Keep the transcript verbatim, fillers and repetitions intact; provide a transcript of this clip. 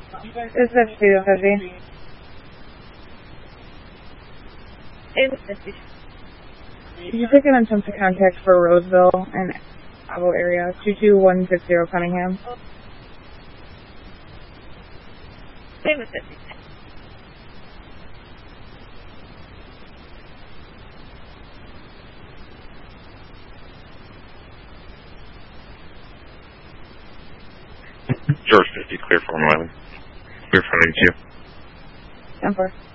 It's fifty to fifty. It's fifty. You take an attempt to contact for Roseville and Avo area, two two one six zero Cunningham. Same as fifty. George fifty, clear for one eleven. Clear for ninety-two. ten four.